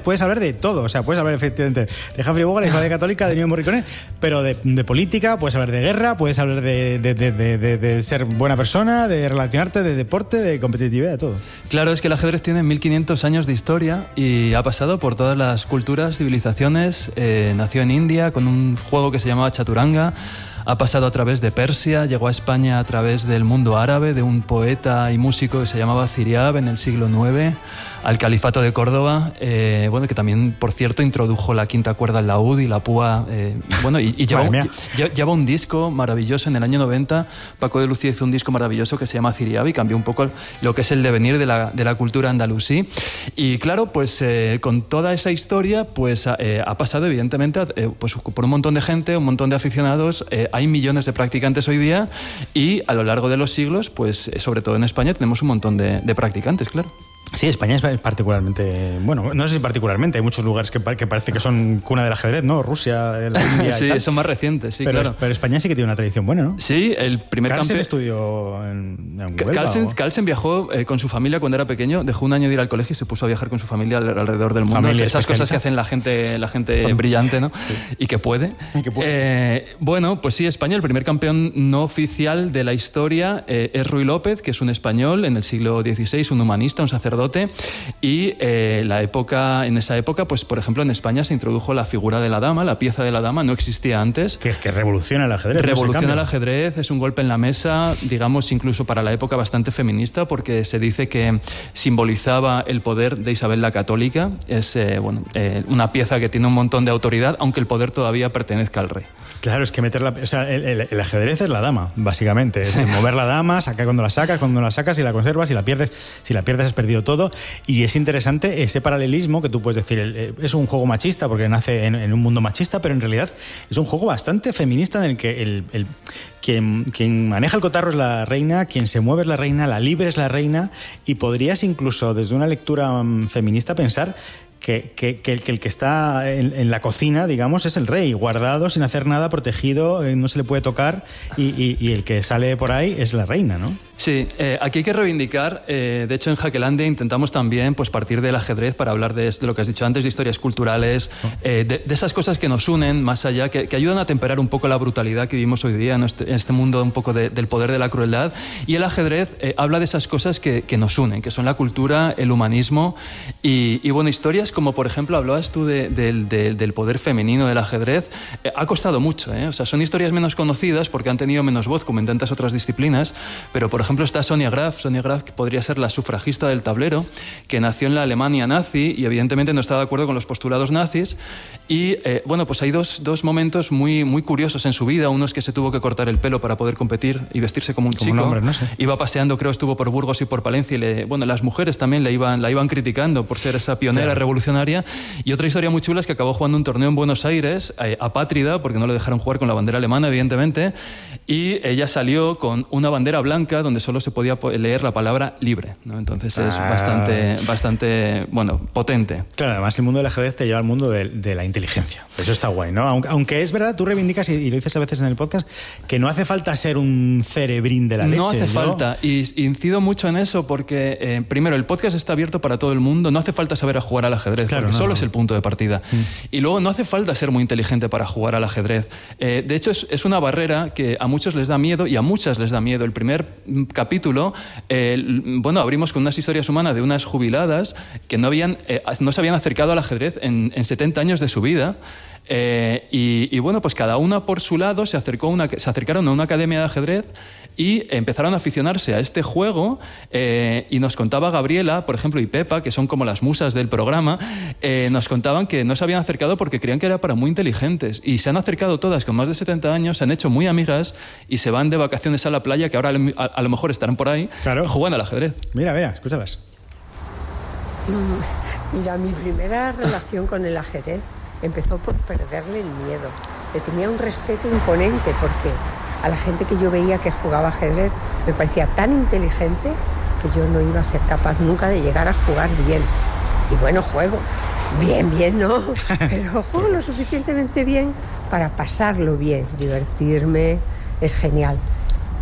puedes hablar de todo. O sea, puedes hablar efectivamente de Humphrey Bogart, de Isabel Católica, de Ennio Morricone, pero de política, puedes hablar de guerra, puedes hablar de ser buena persona, de relacionarte, de deporte, de competitividad, de todo. Claro, es que el ajedrez tiene 1500 años de historia y ha pasado por todas las culturas, civilizaciones. Nació en India con un juego que se llamaba Chaturanga. Ha pasado a través de Persia, llegó a España a través del mundo árabe, de un poeta y músico que se llamaba Ziryab en el siglo IX, al Califato de Córdoba, bueno, que también, por cierto, introdujo la quinta cuerda al laúd y la púa. Bueno, y lleva un disco maravilloso en el año 90. Paco de Lucía hizo un disco maravilloso que se llama Ziryab y cambió un poco lo que es el devenir de la cultura andalusí. Y claro, pues con toda esa historia, pues ha pasado evidentemente pues, por un montón de gente, un montón de aficionados. Hay millones de practicantes hoy día y a lo largo de los siglos, pues sobre todo en España, tenemos un montón de practicantes, claro. Sí, España es particularmente... Bueno, no sé si particularmente, hay muchos lugares que parece que son cuna del ajedrez, ¿no? Rusia, la India sí, y tal. son más recientes, sí, pero, claro. Pero España sí que tiene una tradición buena, ¿no? Sí, el primer campeón... ¿Carlsen estudió en Huelva? Carlsen viajó con su familia cuando era pequeño, dejó un año de ir al colegio y se puso a viajar con su familia alrededor del mundo. Esas cosas que hacen la gente brillante, ¿no? Sí. Y que puede. Bueno, pues sí, España, el primer campeón no oficial de la historia es Ruy López, que es un español en el siglo XVI, un humanista, un sacerdote. Y en esa época, pues por ejemplo en España se introdujo la figura de la dama, la pieza de la dama, no existía antes. Que revoluciona el ajedrez. Revoluciona el ajedrez, es un golpe en la mesa, digamos incluso para la época bastante feminista, porque se dice que simbolizaba el poder de Isabel la Católica. Es una pieza que tiene un montón de autoridad, aunque el poder todavía pertenezca al rey. Claro, es que el ajedrez es la dama, básicamente. Es mover la dama, sacar cuando la sacas, cuando la sacas, si la conservas, si la pierdes has perdido todo. Y es interesante ese paralelismo que tú puedes decir, es un juego machista porque nace en un mundo machista, pero en realidad es un juego bastante feminista en el que quien maneja el cotarro es la reina, quien se mueve es la reina, la libre es la reina, y podrías incluso desde una lectura feminista pensar que el que está en la cocina, digamos, es el rey, guardado, sin hacer nada, protegido, no se le puede tocar, y el que sale por ahí es la reina, ¿no? Sí, aquí hay que reivindicar, de hecho en Jaquelandia intentamos también pues, partir del ajedrez para hablar de lo que has dicho antes, de historias culturales, de esas cosas que nos unen más allá, que ayudan a temperar un poco la brutalidad que vivimos hoy día en este mundo un poco del poder de la crueldad. Y el ajedrez habla de esas cosas que nos unen, que son la cultura, el humanismo y bueno, historias como por ejemplo hablabas tú del poder femenino del ajedrez. Ha costado mucho, o sea, son historias menos conocidas porque han tenido menos voz como en tantas otras disciplinas, pero por ejemplo está Sonia Graf, que podría ser la sufragista del tablero, que nació en la Alemania nazi y evidentemente no está de acuerdo con los postulados nazis. Y bueno, pues hay dos momentos muy, muy curiosos en su vida. Uno es que se tuvo que cortar el pelo para poder competir y vestirse como un chico. Un hombre, no sé. Iba paseando, creo, estuvo por Burgos y por Palencia y las mujeres también la iban criticando por ser esa pionera revolucionaria. Y otra historia muy chula es que acabó jugando un torneo en Buenos Aires, apátrida, porque no le dejaron jugar con la bandera alemana, evidentemente, y ella salió con una bandera blanca donde solo se podía leer la palabra libre, ¿no? Entonces es bastante, bueno, potente. Claro, además el mundo del ajedrez te lleva al mundo de la inteligencia. Eso está guay, ¿no? Aunque es verdad, tú reivindicas, y lo dices a veces en el podcast, que no hace falta ser un cerebrín de la leche. No hace falta, y incido mucho en eso porque, primero, el podcast está abierto para todo el mundo, no hace falta saber a jugar al ajedrez, claro, porque solo es el punto de partida. Y luego no hace falta ser muy inteligente para jugar al ajedrez. De hecho, es una barrera que a muchos les da miedo y a muchas les da miedo. El primer capítulo, abrimos con unas historias humanas de unas jubiladas que no se habían acercado al ajedrez en 70 años de su vida. Y bueno, pues cada una por su lado se acercaron a una academia de ajedrez y empezaron a aficionarse a este juego, y nos contaba Gabriela, por ejemplo, y Pepa, que son como las musas del programa, nos contaban que no se habían acercado porque creían que era para muy inteligentes, y se han acercado todas con más de 70 años, se han hecho muy amigas y se van de vacaciones a la playa, que ahora a lo mejor estarán por ahí, claro, jugando al ajedrez. Mira, escúchalas. Mira, mi primera relación con el ajedrez empezó por perderle el miedo. Le tenía un respeto imponente porque a la gente que yo veía que jugaba ajedrez me parecía tan inteligente que yo no iba a ser capaz nunca de llegar a jugar bien. Y bueno, juego bien, ¿no? Pero juego lo suficientemente bien para pasarlo bien, divertirme, es genial.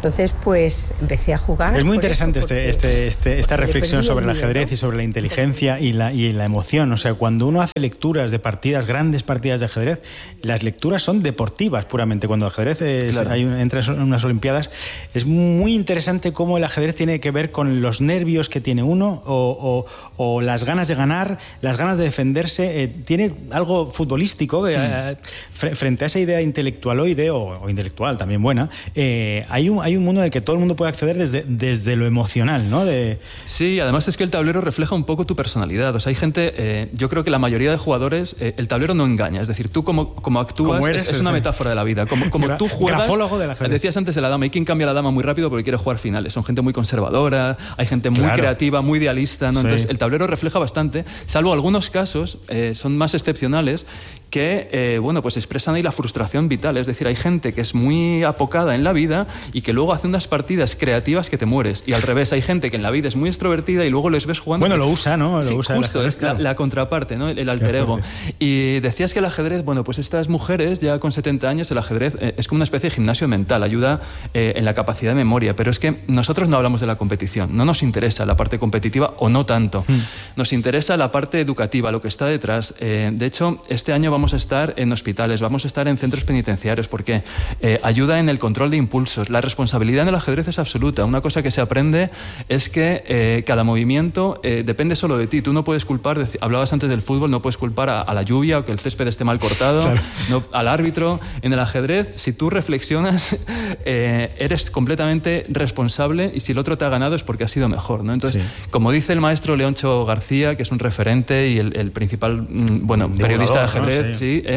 Entonces, pues empecé a jugar. Es muy interesante esta reflexión sobre el ajedrez y sobre la inteligencia y la emoción. O sea, cuando uno hace lecturas de partidas, grandes partidas de ajedrez, las lecturas son deportivas puramente. Cuando el ajedrez entra en unas Olimpiadas, es muy interesante cómo el ajedrez tiene que ver con los nervios que tiene uno o las ganas de ganar, las ganas de defenderse. Tiene algo futbolístico frente a esa idea intelectualoide o intelectual también buena. Hay un mundo en el que todo el mundo puede acceder desde lo emocional, ¿no? Sí, además es que el tablero refleja un poco tu personalidad. O sea, hay gente, yo creo que la mayoría de jugadores, el tablero no engaña. Es decir, tú como actúas como eres, es una metáfora de la vida. Como tú juegas, grafólogo de la ajedrez. Decías antes de la dama, hay quien cambia la dama muy rápido porque quiere jugar finales. Son gente muy conservadora, hay gente muy creativa, muy idealista, ¿no? Sí. Entonces, el tablero refleja bastante, salvo algunos casos, son más excepcionales, que pues expresan ahí la frustración vital. Es decir, hay gente que es muy apocada en la vida y que luego hace unas partidas creativas que te mueres. Y al revés, hay gente que en la vida es muy extrovertida y luego les ves jugando. Bueno, lo usa, ¿no? Lo usa justo, ajedrez, es la contraparte, ¿no? El alter ego. Y decías que el ajedrez, pues estas mujeres ya con 70 años, el ajedrez es como una especie de gimnasio mental, ayuda en la capacidad de memoria. Pero es que nosotros no hablamos de la competición, no nos interesa la parte competitiva o no tanto. Nos interesa la parte educativa, lo que está detrás. De hecho, este año vamos a estar en hospitales, vamos a estar en centros penitenciarios, porque ayuda en el control de impulsos. La responsabilidad en el ajedrez es absoluta. Una cosa que se aprende es que cada movimiento depende solo de ti. Tú no puedes culpar, hablabas antes del fútbol, no puedes culpar a la lluvia o que el césped esté mal cortado, no, al árbitro. En el ajedrez, si tú reflexionas, eres completamente responsable, y si el otro te ha ganado es porque ha sido mejor, ¿no? Entonces, como dice el maestro Leoncho García, que es un referente y el principal periodista de ajedrez,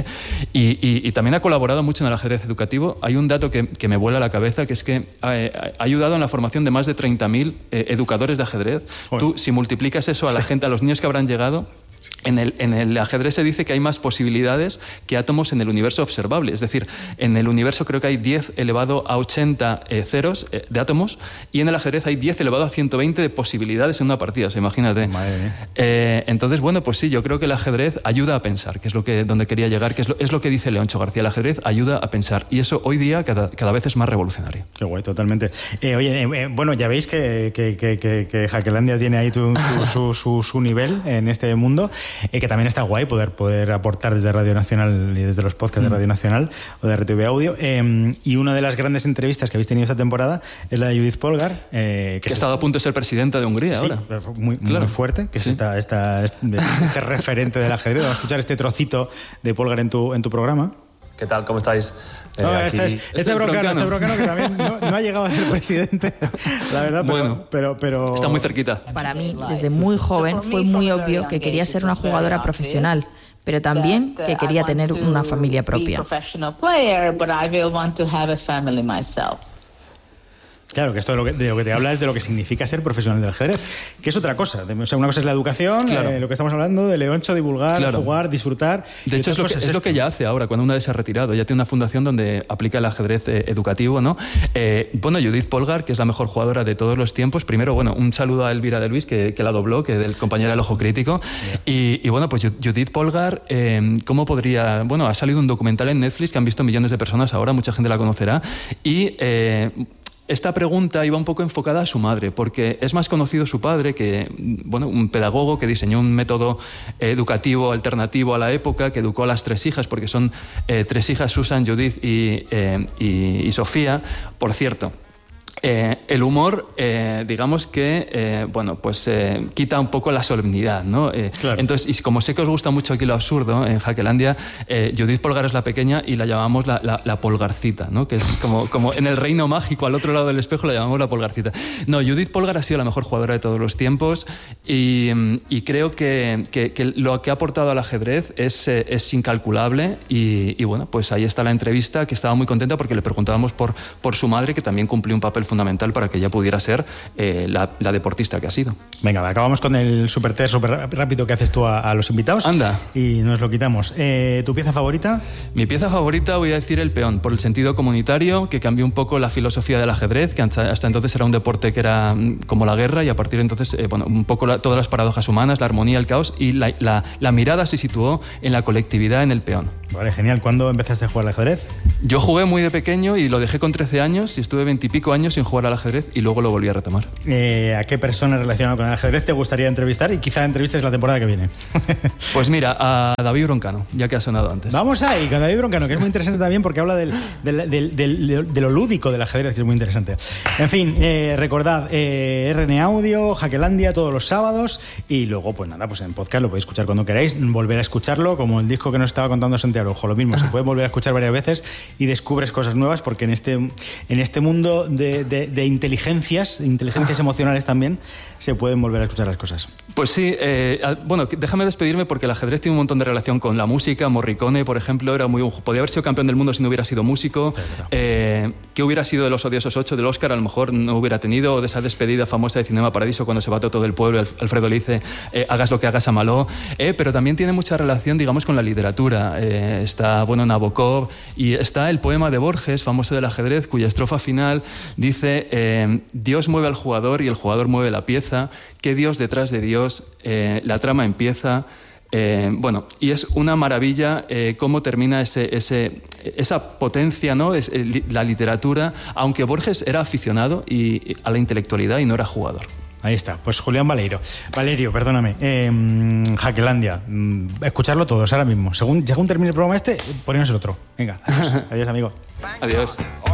y también ha colaborado mucho en el ajedrez educativo, hay un dato que me vuela la cabeza, que es que ha ayudado en la formación de más de 30.000 educadores de ajedrez. Tú, si multiplicas eso a la gente, a los niños que habrán llegado, en el ajedrez se dice que hay más posibilidades que átomos en el universo observable. Es decir, en el universo creo que hay 10 elevado a 80 ceros de átomos, y en el ajedrez hay 10 elevado a 120 de posibilidades en una partida. O sea, imagínate. Entonces, pues sí, yo creo que el ajedrez ayuda a pensar, que es donde quería llegar, que es lo que dice Leoncho García. El ajedrez ayuda a pensar, y eso hoy día cada vez es más revolucionario. Qué guay, totalmente. Ya veis que Hackelandia tiene ahí su nivel en este mundo. Que también está guay poder aportar desde Radio Nacional y desde los podcasts de Radio Nacional o de RTV Audio. Y una de las grandes entrevistas que habéis tenido esta temporada es la de Judith Polgar, que ha estado a punto de ser presidenta de Hungría ahora. Muy fuerte, que es este referente del ajedrez. Vamos a escuchar este trocito de Polgar en tu programa. ¿Qué tal? ¿Cómo estáis? Este broncano que también no ha llegado a ser presidente, la verdad, pero... Está muy cerquita. Para mí, desde muy joven, fue muy obvio que quería ser una jugadora profesional, pero también que quería tener una familia propia. Claro, que esto de lo que te habla es de lo que significa ser profesional del ajedrez, que es otra cosa. O sea, una cosa es la educación, lo que estamos hablando, de Leoncho, divulgar, jugar, disfrutar. De hecho, es lo que ella hace ahora, cuando una vez se ha retirado. Ella tiene una fundación donde aplica el ajedrez educativo, ¿no? Judith Polgar, que es la mejor jugadora de todos los tiempos. Primero, un saludo a Elvira de Luis, que la dobló, que del compañero del Ojo Crítico. Y pues Judith Polgar, ¿cómo podría...? Ha salido un documental en Netflix que han visto millones de personas ahora, mucha gente la conocerá. Y... esta pregunta iba un poco enfocada a su madre, porque es más conocido su padre, que un pedagogo que diseñó un método educativo alternativo a la época, que educó a las 3 hijas, porque son 3 hijas, Susan, Judith y Sofía. Por cierto, el humor, digamos que, quita un poco la solemnidad, ¿no? Entonces, y como sé que os gusta mucho aquí lo absurdo, en Hackelandia, Judith Polgar es la pequeña y la llamamos la Polgarcita, ¿no? Que es como en el reino mágico, al otro lado del espejo, la llamamos la Polgarcita. No, Judith Polgar ha sido la mejor jugadora de todos los tiempos, y creo que lo que ha aportado al ajedrez es incalculable, y pues ahí está la entrevista, que estaba muy contenta porque le preguntábamos por su madre, que también cumplió un papel fundamental para que ella pudiera ser la deportista que ha sido. Venga, acabamos con el super test súper rápido que haces tú a los invitados. Anda. Y nos lo quitamos. ¿Tu pieza favorita? Mi pieza favorita, voy a decir el peón, por el sentido comunitario, que cambió un poco la filosofía del ajedrez, que hasta entonces era un deporte que era como la guerra, y a partir de entonces, un poco todas las paradojas humanas, la armonía, el caos, y la mirada se situó en la colectividad, en el peón. Vale, genial. ¿Cuándo empezaste a jugar al ajedrez? Yo jugué muy de pequeño y lo dejé con 13 años, y estuve 20 y pico años sin jugar al ajedrez y luego lo volví a retomar. ¿A qué persona relacionada con el ajedrez te gustaría entrevistar? Y quizá entrevistes la temporada que viene. Pues mira, a David Broncano, ya que ha sonado antes. Vamos ahí, con David Broncano, que es muy interesante también porque habla de lo lúdico del ajedrez, que es muy interesante. En fin, recordad, RN Audio, Hackelandia, todos los sábados, y luego, pues nada, pues en podcast lo podéis escuchar cuando queráis, volver a escucharlo, como el disco que nos estaba contando Santiago Ojo, lo mismo, se puede volver a escuchar varias veces y descubres cosas nuevas, porque en este mundo de inteligencias emocionales también, se pueden volver a escuchar las cosas. Pues sí, bueno, déjame despedirme porque el ajedrez tiene un montón de relación con la música. Morricone, por ejemplo, podía haber sido campeón del mundo si no hubiera sido músico. ¿Qué hubiera sido de Los Odiosos 8 del Oscar? A lo mejor no hubiera tenido, o de esa despedida famosa de Cinema Paradiso cuando se batió todo el pueblo, Alfredo le dice, hagas lo que hagas, ámalo. Pero también tiene mucha relación, digamos, con la literatura. Está, bueno, Nabokov, y está el poema de Borges, famoso del ajedrez, cuya estrofa final dice, Dios mueve al jugador y el jugador mueve la pieza, que Dios detrás de Dios, la trama empieza. Bueno, y es una maravilla cómo termina esa potencia, ¿no? La literatura, aunque Borges era aficionado a la intelectualidad y no era jugador. Ahí está, pues Julián Valerio, perdóname, Hackelandia, escucharlo todos ahora mismo. Según termine el programa ponernos el otro. Venga, adiós amigo. Adiós.